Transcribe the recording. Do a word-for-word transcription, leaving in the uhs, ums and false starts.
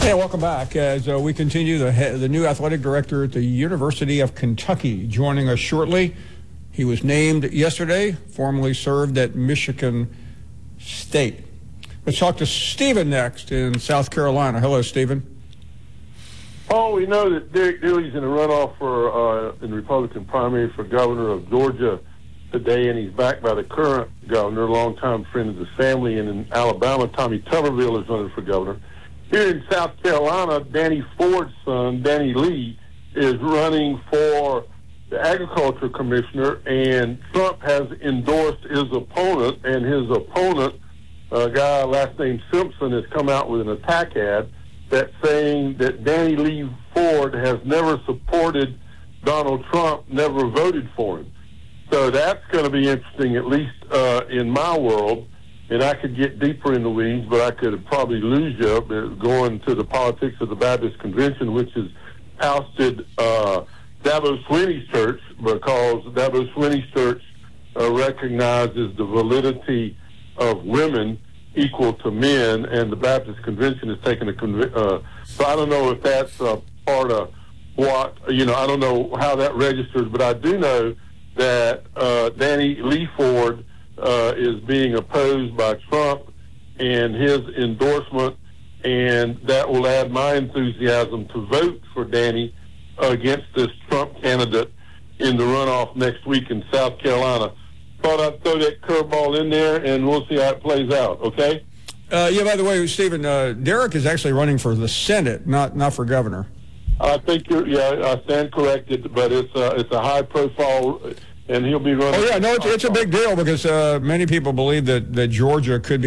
Hey, welcome back as uh, we continue. The, he- the new athletic director at the University of Kentucky joining us shortly. He was named yesterday, formerly served at Michigan State. Let's talk to Stephen next in South Carolina. Hello, Stephen. Oh, we know that Derek Dooley's in a runoff for uh, in the Republican primary for governor of Georgia today, and he's backed by the current governor, longtime friend of the family. And in Alabama, Tommy Tuberville is running for governor. Here in South Carolina, Danny Ford's son, Danny Lee, is running for the agriculture commissioner, and Trump has endorsed his opponent, and his opponent, a guy last name Simpson, has come out with an attack ad that's saying that Danny Lee Ford has never supported Donald Trump, never voted for him. So that's going to be interesting, at least uh, in my world. And I could get deeper in the weeds, but I could probably lose you going to the politics of the Baptist Convention, which has ousted uh, Dabo Swinney's church, because Dabo Swinney's church uh, recognizes the validity of women equal to men, and the Baptist Convention has taken a conv- uh, so I don't know if that's uh, part of what, you know, I don't know how that registers, but I do know that uh, Danny Lee Ford uh, is being opposed by Trump and his endorsement, and that will add my enthusiasm to vote for Danny against this Trump candidate in the runoff next week in South Carolina. Thought I'd throw that curveball in there, and we'll see how it plays out, okay? Uh, yeah, by the way, Stephen, uh, Derek is actually running for the Senate, not not for governor. I think you're, yeah, I stand corrected, but it's a, it's a high profile, and he'll be running. Oh, yeah, no, it's, it's a big deal because uh, many people believe that, that Georgia could be